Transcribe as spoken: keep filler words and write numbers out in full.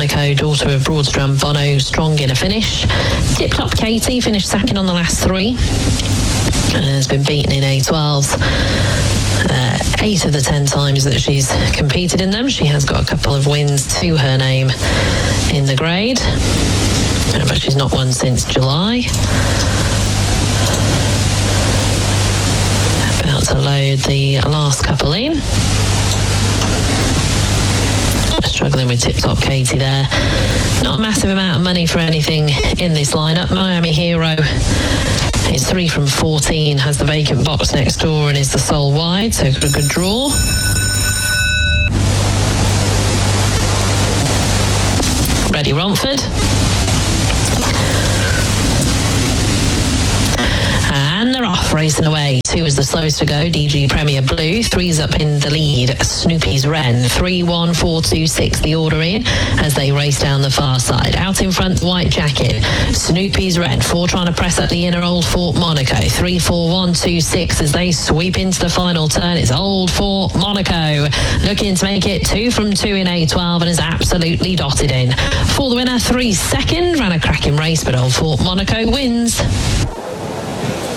Monaco, daughter of Broadstrom Bono, strong in a finish. Tip Top Katie finished second on the last three. Uh, has been beaten in A twelves. Uh, eight of the ten times that she's competed in them. She has got a couple of wins to her name in the grade, uh, but she's not won since July. About to load the last couple in. Struggling with Tip Top Katie there. Not a massive amount of money for anything in this lineup. Miami Hero is three from fourteen, has the vacant box next door and is the sole wide, so got a good draw. Ready Romford. And they're off, racing away. Two is the slowest to go, D G Premier Blue. Three's up in the lead, Snoopy's Wren. Three, one, four, two, six, the order in as they race down the far side. Out in front, White Jacket, Snoopy's Wren. Four trying to press up the inner Old Fort Monaco. Three, four, one, two, six as they sweep into the final turn. It's Old Fort Monaco looking to make it two from two in A twelve and is absolutely dotted in. For the winner, three second. Ran a cracking race, but Old Fort Monaco wins.